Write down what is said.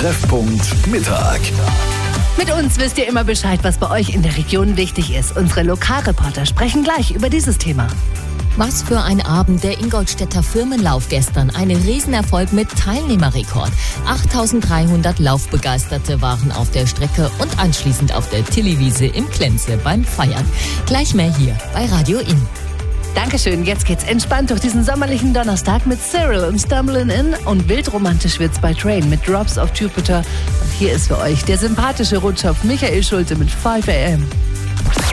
Treffpunkt Mittag. Mit uns wisst ihr immer Bescheid, was bei euch in der Region wichtig ist. Unsere Lokalreporter sprechen gleich über dieses Thema. Was für ein Abend, der Ingolstädter Firmenlauf gestern. Ein Riesenerfolg mit Teilnehmerrekord. 8.300 Laufbegeisterte waren auf der Strecke und anschließend auf der Tilliwiese im Klenze beim Feiern. Gleich mehr hier bei Radio In. Dankeschön, jetzt geht's entspannt durch diesen sommerlichen Donnerstag mit Cyril und Stumbling In und wildromantisch wird's bei Train mit Drops of Jupiter. Und hier ist für euch der sympathische Rutschopf Michael Schulte mit 5 AM.